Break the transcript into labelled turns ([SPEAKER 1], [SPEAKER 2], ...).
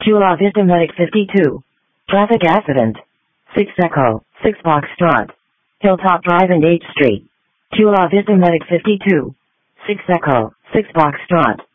[SPEAKER 1] Chula Vista Medic 52. Traffic accident. 6 Echo, 6 Foxtrot. Hilltop Drive and H Street. Chula Vista Medic 52. 6 Echo, 6 Foxtrot.